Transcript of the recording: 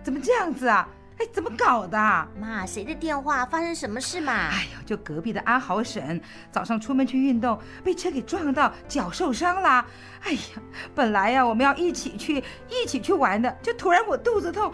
怎么这样子啊？哎，怎么搞的？ 妈，谁的电话？发生什么事嘛？ 哎呦，就隔壁的阿豪婶，早上出门去运动，被车给撞到，脚受伤啦。哎呀，本来呀我们要一起去玩的，就突然我肚子痛，